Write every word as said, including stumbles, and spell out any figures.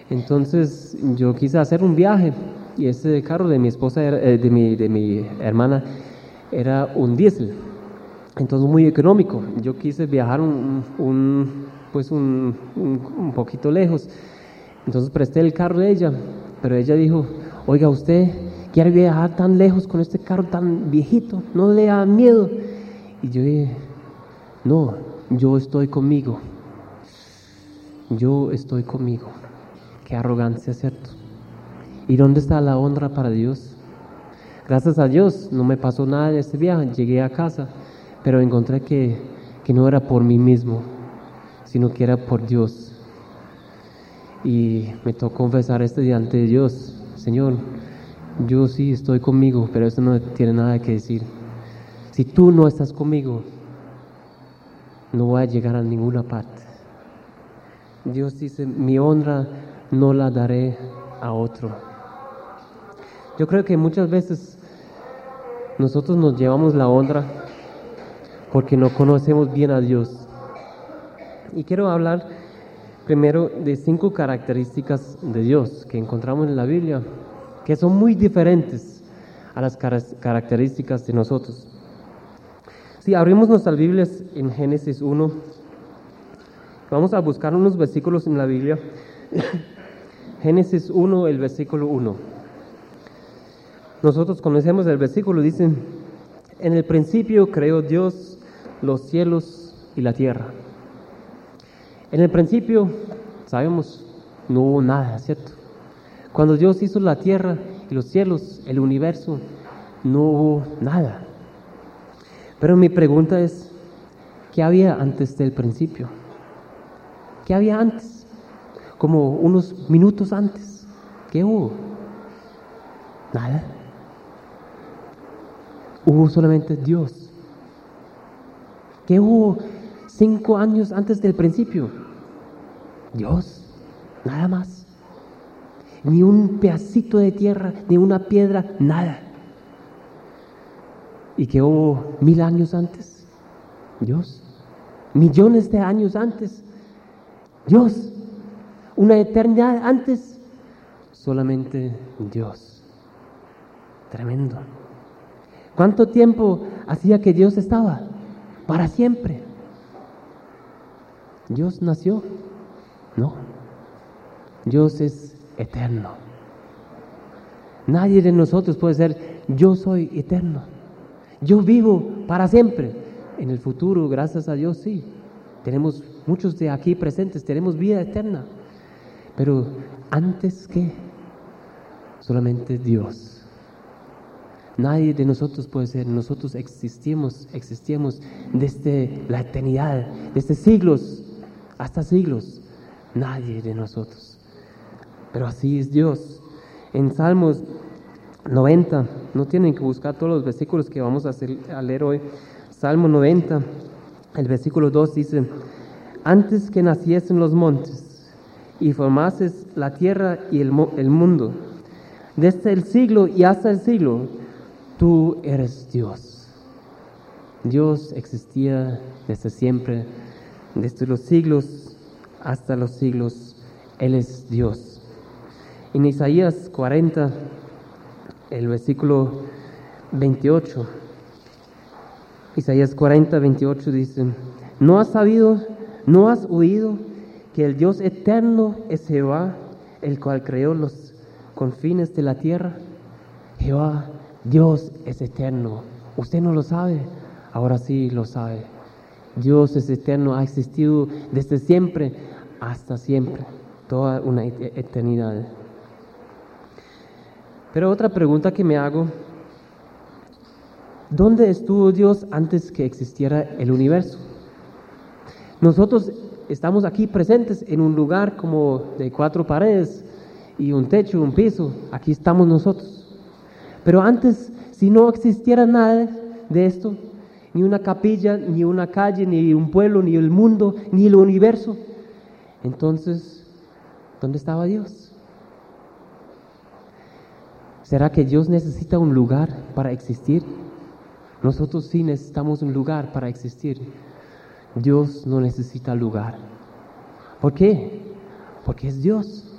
Entonces yo quise hacer un viaje y ese carro de mi esposa, era, eh, de, mi, de mi hermana, era un diésel, entonces muy económico. Yo quise viajar un, un pues un, un, un poquito lejos, entonces presté el carro de ella, pero ella dijo, oiga, usted quiere viajar tan lejos con este carro tan viejito, ¿no le da miedo? Y yo dije, no, yo estoy conmigo, yo estoy conmigo. Qué arrogancia, ¿cierto? ¿Y dónde está la honra para Dios? Gracias a Dios no me pasó nada de este viaje, llegué a casa, pero encontré que, que no era por mí mismo, sino que era por Dios. Y me tocó confesar esto delante de Dios, Señor, yo sí estoy conmigo, pero eso no tiene nada que decir. Si tú no estás conmigo, no voy a llegar a ninguna parte. Dios dice, mi honra no la daré a otro. Yo creo que muchas veces nosotros nos llevamos la honra porque no conocemos bien a Dios. Y quiero hablar primero de cinco características de Dios que encontramos en la Biblia, que son muy diferentes a las características de nosotros. Si abrimos nuestras Biblias en Génesis uno, vamos a buscar unos versículos en la Biblia. Génesis uno, el versículo uno. Nosotros conocemos el versículo, dice, en el principio creó Dios los cielos y la tierra. En el principio, sabemos, no hubo nada, ¿cierto? Cuando Dios hizo la tierra y los cielos, el universo, no hubo nada. Pero mi pregunta es, ¿qué había antes del principio? ¿Qué había antes? Como unos minutos antes. ¿Qué hubo? Nada. Hubo solamente Dios. ¿Qué hubo cinco años antes del principio? Dios. Nada más. Ni un pedacito de tierra, ni una piedra, nada. ¿Y qué hubo mil años antes? Dios. Millones de años antes. Dios. Una eternidad antes, solamente Dios. Tremendo. ¿Cuánto tiempo hacía que Dios estaba? Para siempre. ¿Dios nació? No. Dios es eterno. Nadie de nosotros puede ser, yo soy eterno. Yo vivo para siempre. En el futuro, gracias a Dios, sí. Tenemos muchos de aquí presentes, tenemos vida eterna. Pero antes que solamente Dios. Nadie de nosotros puede ser, nosotros existimos, existimos desde la eternidad, desde siglos hasta siglos. Nadie de nosotros. Pero así es Dios. En Salmos noventa, no tienen que buscar todos los versículos que vamos a, hacer, a leer hoy. Salmo noventa, el versículo dos dice, antes que naciesen los montes, y formases la tierra y el, el mundo, desde el siglo y hasta el siglo, tú eres Dios. Dios existía desde siempre, desde los siglos hasta los siglos, Él es Dios. En Isaías cuarenta, el versículo veintiocho, Isaías cuarenta, veintiocho dice, ¿no has sabido, no has oído que el Dios eterno es Jehová, el cual creó los confines de la tierra? Jehová, Dios es eterno. ¿Usted no lo sabe? Ahora sí lo sabe. Dios es eterno, ha existido desde siempre hasta siempre, toda una eternidad. Pero otra pregunta que me hago, ¿dónde estuvo Dios antes que existiera el universo? Nosotros estamos aquí presentes en un lugar como de cuatro paredes y un techo, un piso. Aquí estamos nosotros. Pero antes, si no existiera nada de esto, ni una capilla, ni una calle, ni un pueblo, ni el mundo, ni el universo, entonces, ¿dónde estaba Dios? ¿Será que Dios necesita un lugar para existir? Nosotros sí necesitamos un lugar para existir. Dios no necesita lugar. ¿Por qué? Porque es Dios.